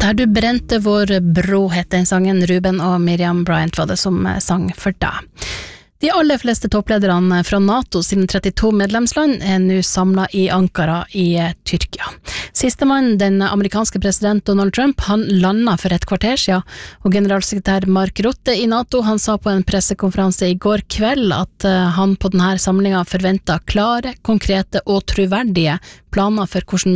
Der du brente vår bro, heter den sangen. Ruben og Miriam Bryant var det som sang for deg. De aller fleste topplederne fra NATO sine 32 medlemsland nå samlet i Ankara i Tyrkia. Sistemann, den amerikanske president Donald Trump, han landet for et kvarter siden, og generalsekretær Mark Rutte i NATO, han sa på en pressekonferanse i går kveld at han på denne samlingen forventet klare, konkrete og troverdige planer for hvordan